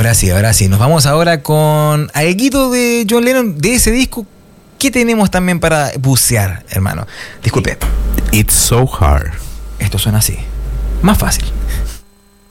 Ahora sí. Nos vamos ahora con algo de John Lennon, de ese disco. ¿Qué tenemos también para bucear, hermano? Disculpe. It's So Hard. Esto suena así. Más fácil.